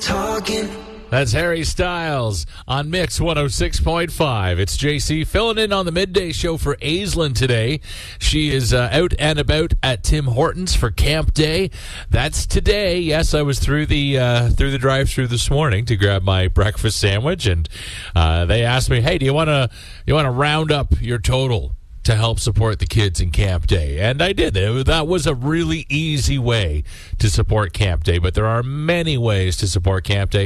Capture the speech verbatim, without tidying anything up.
talking. That's Harry Styles on Mix one oh six point five. It's J C filling in on the midday show for Aislinn today. She is uh, out and about at Tim Hortons for Camp Day. That's today. Yes, I was through the uh, through the drive-thru this morning to grab my breakfast sandwich, and uh, they asked me, "Hey, do you want to you want to round up your total to help support the kids in Camp Day?" And I did. It, that was a really easy way to support Camp Day, but there are many ways to support Camp Day.